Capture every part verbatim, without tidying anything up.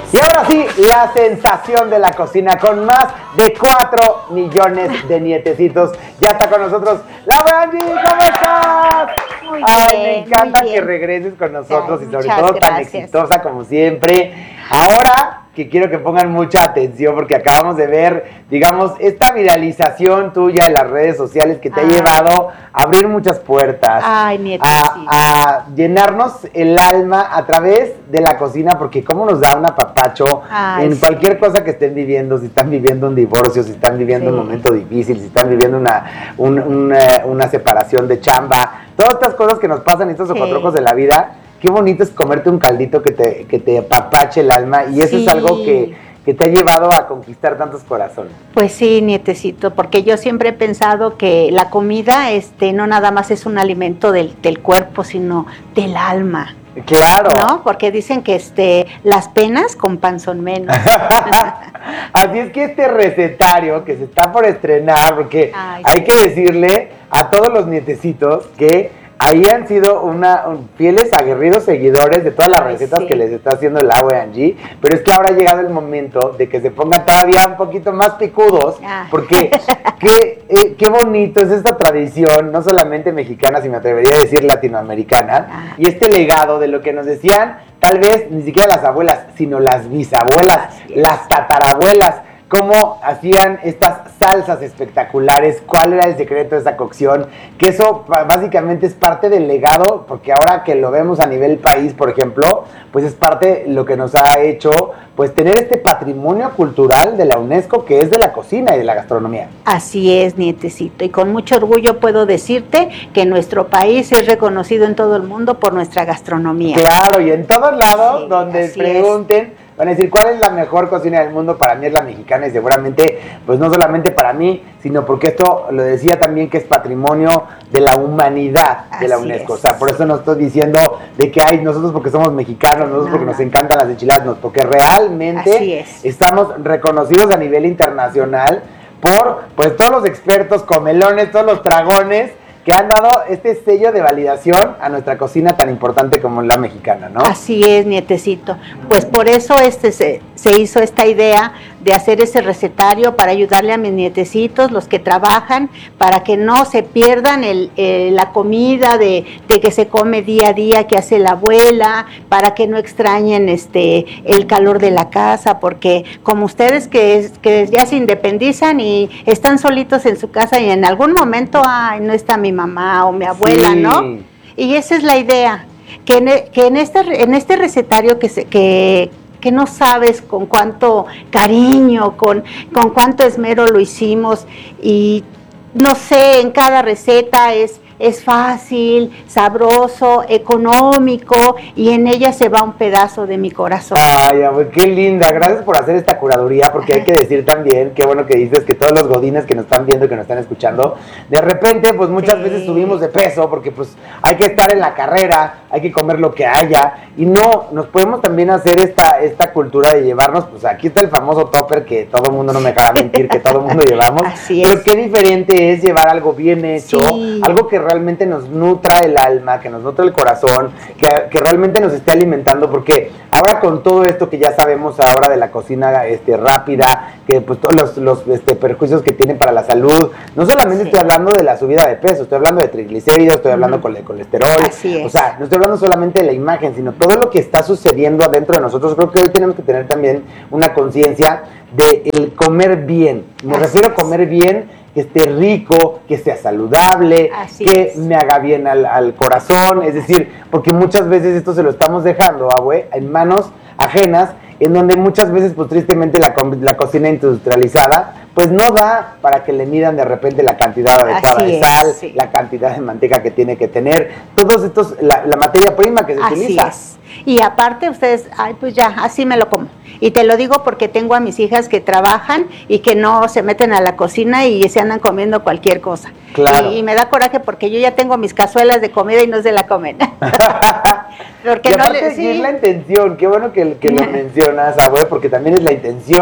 Y ahora sí, la sensación de la cocina con más de cuatro millones de nietecitos. Ya está con nosotros Laura Angie, ¿cómo estás? Muy Ay, bien, me encanta muy que bien. regreses con nosotros. Ay, y sobre muchas todo tan gracias. exitosa como siempre. Ahora que quiero que pongan mucha atención porque acabamos de ver, digamos, esta viralización tuya en las redes sociales que te Ay. ha llevado a abrir muchas puertas. Ay, nietecito. a, a llenarnos el alma a través de la cocina, porque cómo nos da un apapacho Ay, en sí. cualquier cosa que estén viviendo, si están viviendo un divorcio, si están viviendo Sí. un momento difícil, si están viviendo una, un- una, una separación de chamba, todas estas cosas que nos pasan, estos Sí. ocotrocos de la vida. Qué bonito es comerte un caldito que te, que te apapache el alma, y eso Sí. es algo que, que te ha llevado a conquistar tantos corazones. Pues sí, nietecito, porque yo siempre he pensado que la comida este, no nada más es un alimento del, del cuerpo, sino del alma, Claro. ¿no? Porque dicen que este, las penas con pan son menos. Así es que este recetario que se está por estrenar, porque Ay, hay sí. que decirle a todos los nietecitos que ahí han sido una un- fieles, aguerridos seguidores de todas las Ay, recetas sí. que les está haciendo el agua Angie, pero es que ahora ha llegado el momento de que se pongan todavía un poquito más picudos, Ah. porque qué, eh, qué bonito es esta tradición, no solamente mexicana, sino me atrevería a decir latinoamericana, Ah. y este legado de lo que nos decían tal vez ni siquiera las abuelas, sino las bisabuelas, Así es. las tatarabuelas, cómo hacían estas salsas espectaculares, cuál era el secreto de esa cocción, que eso ba- básicamente es parte del legado, porque ahora que lo vemos a nivel país, por ejemplo, pues es parte lo que nos ha hecho pues tener este patrimonio cultural de la UNESCO, que es de la cocina y de la gastronomía. Así es, nietecito, y con mucho orgullo puedo decirte que nuestro país es reconocido en todo el mundo por nuestra gastronomía. Claro, y en todos lados Sí, donde así pregunten, van a decir cuál es la mejor cocina del mundo. Para mí es la mexicana, y seguramente, pues no solamente para mí, sino porque esto lo decía también que es patrimonio de la humanidad de la Así UNESCO. es. O sea, por eso no estoy diciendo de que hay nosotros porque somos mexicanos, nosotros No, porque no. nos encantan las enchiladas, no, porque realmente Así es. estamos reconocidos a nivel internacional por pues todos los expertos comelones, todos los dragones que han dado este sello de validación a nuestra cocina tan importante como la mexicana, ¿no? Así es, nietecito. Pues por eso este se, se hizo esta idea de hacer ese recetario para ayudarle a mis nietecitos, los que trabajan, para que no se pierdan el, eh, la comida de, de que se come día a día, que hace la abuela, para que no extrañen este el calor de la casa, porque como ustedes que, es- que ya se independizan y están solitos en su casa y en algún momento, ay, no está mi mamá o mi abuela, Sí. ¿no? Y esa es la idea, que en, e- que en, este, en este recetario que, se, que, que no sabes con cuánto cariño, con, con cuánto esmero lo hicimos, y no sé, en cada receta es, es fácil, sabroso, económico, y en ella se va un pedazo de mi corazón. Ay, abue, qué linda. Gracias por hacer esta curaduría, porque hay que decir también, qué bueno que dices, que todos los godines que nos están viendo, que nos están escuchando, de repente, pues muchas Sí. veces subimos de peso, porque pues hay que estar en la carrera, hay que comer lo que haya, y no, nos podemos también hacer esta, esta cultura de llevarnos, pues aquí está el famoso topper, que todo el mundo no me dejará mentir, que todo el mundo llevamos, Así pero es. qué diferente es llevar algo bien hecho, Sí. algo que realmente nos nutra el alma, que nos nutra el corazón, que, que realmente nos esté alimentando, porque ahora con todo esto que ya sabemos ahora de la cocina este, rápida, que pues todos los, los este, perjuicios que tienen para la salud, no solamente Sí. estoy hablando de la subida de peso, estoy hablando de triglicéridos, estoy hablando Ujú. con el colesterol, Así es. o sea, no estoy hablando solamente de la imagen, sino todo lo que está sucediendo adentro de nosotros. Creo que hoy tenemos que tener también una conciencia de el comer bien. Me Así refiero a es. comer bien, que esté rico, que sea saludable, Así que es. me haga bien al, al corazón, es decir, porque muchas veces esto se lo estamos dejando, abue, en manos ajenas, en donde muchas veces, pues tristemente, la, co- la cocina industrializada, pues no da para que le midan de repente la cantidad adecuada Así de es, sal, sí. la cantidad de manteca que tiene que tener, todos estos, la, la materia prima que se Así utiliza. es. Y aparte ustedes, ay, pues ya, así me lo como. Y te lo digo porque tengo a mis hijas que trabajan y que no se meten a la cocina y se andan comiendo cualquier cosa. Claro. Y, y me da coraje porque yo ya tengo mis cazuelas de comida y no se la comen. Porque Y no aparte, le, y es sí. la intención, qué bueno que, que lo mencionas, abue, porque también es la intención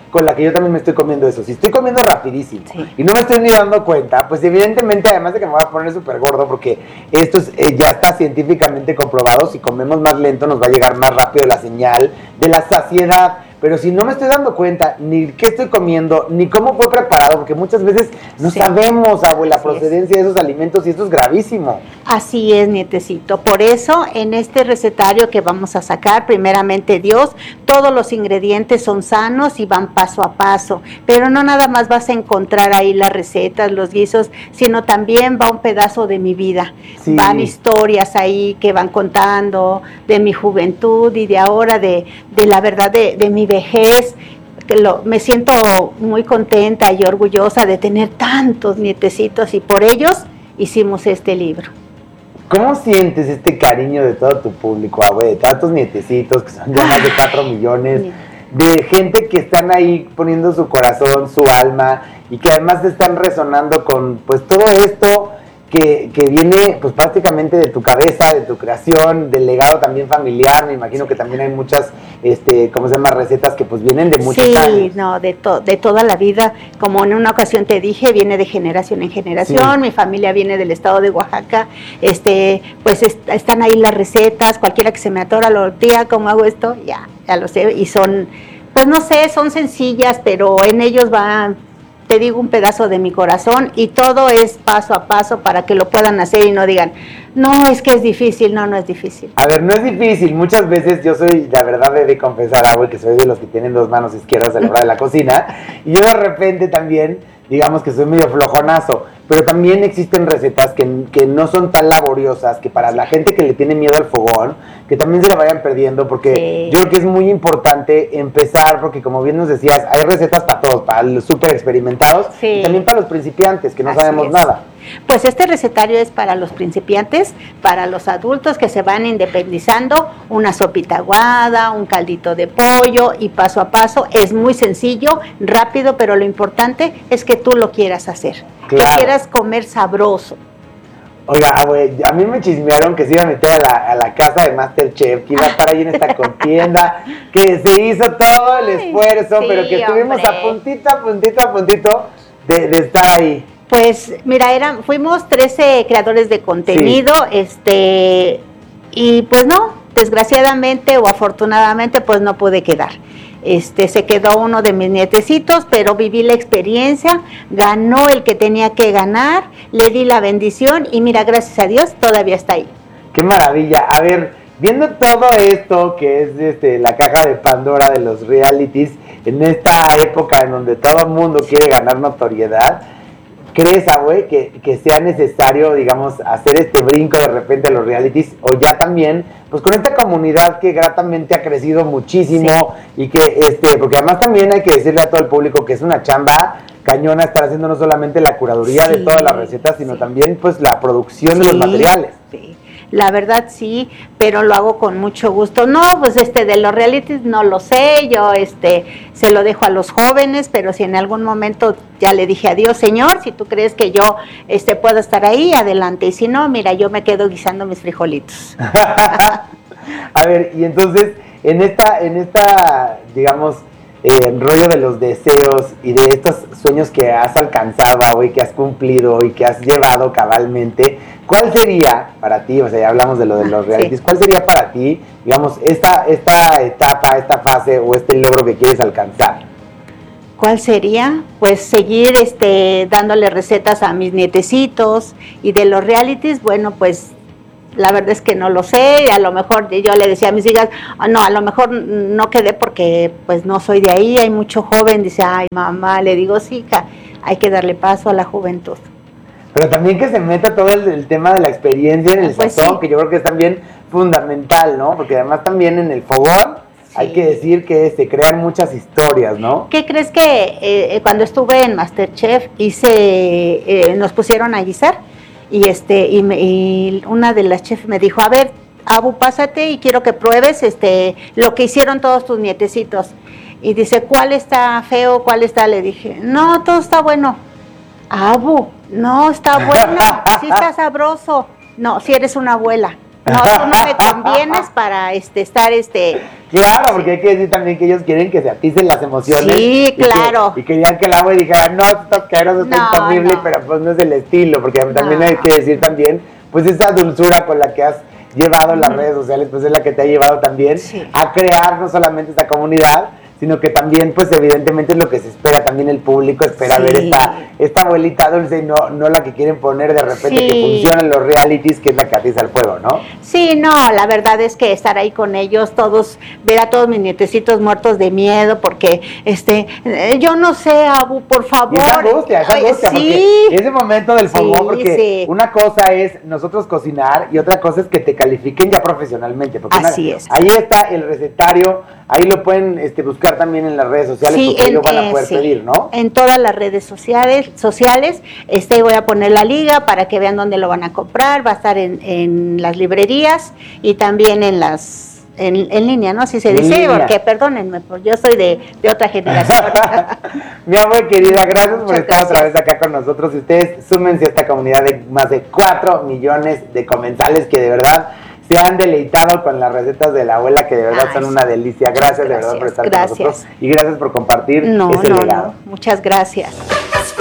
con la que yo también me estoy comiendo eso. Si estoy comiendo rapidísimo sí. y no me estoy ni dando cuenta, pues evidentemente, además de que me voy a poner súper gordo, porque esto es, eh, ya está científicamente comprobado, si comemos más lento nos va a llegar más rápido la señal de la saciedad. Pero si no me estoy dando cuenta ni qué estoy comiendo, ni cómo fue preparado, porque muchas veces no sí. sabemos, abuela, la procedencia es. de esos alimentos y esto es gravísimo. Así es, nietecito. Por eso, en este recetario que vamos a sacar, primeramente Dios, todos los ingredientes son sanos y van paso a paso. Pero no nada más vas a encontrar ahí las recetas, los guisos, sino también va un pedazo de mi vida. Sí. Van historias ahí que van contando de mi juventud y de ahora, de, de la verdad de, de mi vejez, que lo, me siento muy contenta y orgullosa de tener tantos nietecitos y por ellos hicimos este libro. ¿Cómo sientes este cariño de todo tu público, abue, de tantos nietecitos que son ya más de cuatro millones, de gente que están ahí poniendo su corazón, su alma y que además están resonando con pues todo esto que, que viene pues prácticamente de tu cabeza, de tu creación, del legado también familiar? Me imagino que también hay muchas, este, ¿cómo se llama? Recetas que pues vienen de muchos sí, años. Sí, no, de, to, de toda la vida, como en una ocasión te dije, viene de generación en generación, sí. Mi familia viene del estado de Oaxaca, este, pues est están ahí las recetas, cualquiera que se me atora la tortilla, ¿cómo hago esto? Ya, ya lo sé, y son, pues no sé, son sencillas, pero en ellos van, te digo, un pedazo de mi corazón y todo es paso a paso para que lo puedan hacer y no digan, no, es que es difícil. No, no es difícil. A ver, no es difícil. Muchas veces yo soy, la verdad, he de confesar, abue, que soy de los que tienen dos manos izquierdas a la hora de la cocina y yo de repente también, digamos que soy medio flojonazo, pero también existen recetas que, que no son tan laboriosas, que para la gente que le tiene miedo al fogón, que también se la vayan perdiendo, porque sí. Yo creo que es muy importante empezar, porque como bien nos decías, hay recetas para todos, para los súper experimentados, sí. Y también para los principiantes, que no Así sabemos es. nada. Pues este recetario es para los principiantes, para los adultos que se van independizando, una sopita aguada, un caldito de pollo y paso a paso. Es muy sencillo, rápido, pero lo importante es que tú lo quieras hacer, claro. Que quieras comer sabroso. Oiga, abue, a mí me chismearon que se iba a meter a la, a la casa de MasterChef, que iba a estar ahí en esta contienda, que se hizo todo el esfuerzo, sí, pero que estuvimos hombre. a puntito, a puntito, a puntito de, de estar ahí. Pues mira, eran, fuimos trece creadores de contenido, sí. este, y pues no, desgraciadamente o afortunadamente pues no pude quedar. Este, se quedó uno de mis nietecitos, pero viví la experiencia, ganó el que tenía que ganar, le di la bendición y mira, gracias a Dios todavía está ahí. ¡Qué maravilla! A ver, viendo todo esto que es este, la caja de Pandora de los realities, en esta época en donde todo el mundo quiere ganar notoriedad, ¿crees, abue, que, que sea necesario, digamos, hacer este brinco de repente a los realities? O ya también, pues con esta comunidad que gratamente ha crecido muchísimo, sí. Y que, este, porque además también hay que decirle a todo el público que es una chamba cañona estar haciendo no solamente la curaduría sí, de todas las recetas, sino sí. también pues la producción sí, de los materiales. Sí. La verdad sí, pero lo hago con mucho gusto. No, pues este de los realities no lo sé, yo este se lo dejo a los jóvenes, pero si en algún momento ya le dije adiós, señor, si tú crees que yo este puedo estar ahí, adelante, y si no, mira, yo me quedo guisando mis frijolitos. A ver, y entonces en esta en esta digamos eh, rollo de los deseos y de estos sueños que has alcanzado y que has cumplido y que has llevado cabalmente, ¿cuál sería para ti, o sea, ya hablamos de lo de los realities, sí. ¿Cuál sería para ti, digamos, esta, esta etapa, esta fase o este logro que quieres alcanzar? ¿Cuál sería? Pues seguir este, dándole recetas a mis nietecitos y de los realities, bueno, pues la verdad es que no lo sé, a lo mejor yo le decía a mis hijas, oh, no, a lo mejor no quedé porque pues no soy de ahí, hay mucho joven, dice, ay mamá, le digo, sí, hija, hay que darle paso a la juventud. Pero también que se meta todo el, el tema de la experiencia en el pues sazón, sí. Que yo creo que es también fundamental, ¿no? Porque además también en el fogón sí. Hay que decir que se crean muchas historias, ¿no? ¿Qué crees que eh, cuando estuve en MasterChef hice, eh, nos pusieron a guisar? Y este y, me, y una de las chefs me dijo, a ver, Abu, pásate y quiero que pruebes este lo que hicieron todos tus nietecitos. Y dice, ¿cuál está feo? ¿Cuál está? Le dije, no, todo está bueno. Abu, no, está bueno, sí está sabroso. No, si eres una abuela. no, tú no me convienes para este, estar este... Claro, porque hay que decir también que ellos quieren que se aticen las emociones. Sí, y claro. Que, y querían que el agua dijera, no, esto está asqueroso, está No, incomible, no. pero pues no es el estilo, porque también No. hay que decir también, pues esa dulzura con la que has llevado las redes sociales, pues es la que te ha llevado también Sí. a crear no solamente esta comunidad, sino que también, pues evidentemente es lo que se espera, también el público espera Sí. ver esta, esta abuelita dulce y no, no la que quieren poner de repente Sí. que funcionan los realities, que es la que atiza el fuego, ¿no? Sí, no, la verdad es que estar ahí con ellos, todos, ver a todos mis nietecitos muertos de miedo, porque, este, eh, yo no sé, Abu, por favor. Y esa angustia, esa Oye, angustia, sí. porque ese momento del fogón, Sí, porque sí. una cosa es nosotros cocinar y otra cosa es que te califiquen ya profesionalmente. Porque Así una- es. Ahí está el recetario, ahí lo pueden este, buscar también en las redes sociales, Sí, porque ahí en, lo van a eh, poder sí. pedir, ¿no? En todas las redes sociales, sociales, este voy a poner la liga para que vean dónde lo van a comprar, va a estar en, en las librerías y también en las en, en línea, ¿no? Así se En dice, línea. porque perdónenme, pues yo soy de, de otra generación. Mi amor querida, gracias por Muchas estar otra gracias. vez acá con nosotros. Y ustedes súmense a esta comunidad de más de cuatro millones de comensales que de verdad se han deleitado con las recetas de la abuela, que de verdad Ay, son sí. una delicia. Gracias, de verdad por Gracias, estar gracias. con nosotros y gracias por compartir No, ese no, legado. no. Muchas gracias.